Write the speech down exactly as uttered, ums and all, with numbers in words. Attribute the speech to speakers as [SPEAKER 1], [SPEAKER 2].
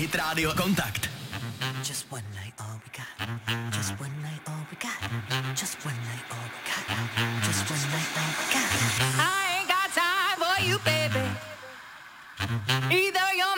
[SPEAKER 1] Hit Radio Kontakt.
[SPEAKER 2] Just one night all we got. Just one night all we got. Just one night all we got. Just one night all we got. I ain't got time for you, baby. Either you're